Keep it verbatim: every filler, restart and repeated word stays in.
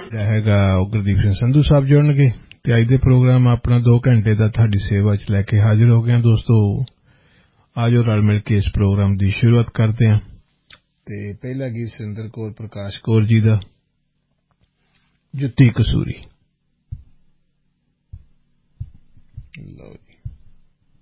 ਹੈਗਾ ਉਹ ਗੁਰਦੀਪ ਸਿੰਘ ਸੰਧੂ ਸਾਹਿਬ ਜੁੜਨਗੇ ਤੇ ਅੱਜ ਦੇ ਪ੍ਰੋਗਰਾਮ ਆਪਣਾ ਦੋ ਘੰਟੇ ਦਾ ਤੁਹਾਡੀ ਸੇਵਾ ਚ ਲੈ ਕੇ ਹਾਜ਼ਰ ਹੋ ਗਏ ਦੋਸਤੋ। ਆਜੋ ਰਲ ਮਿਲ ਕੇ ਇਸ ਪ੍ਰੋਗਰਾਮ ਦੀ ਸ਼ੁਰੂਆਤ ਕਰਦੇ ਹਾਂ ਤੇ ਪਹਿਲਾ ਗੀਤ ਸੁਰਿੰਦਰ ਕੌਰ ਪ੍ਰਕਾਸ਼ ਕੌਰ ਜੀ ਦਾ ਜੁੱਤੀ ਕਸੂਰੀ।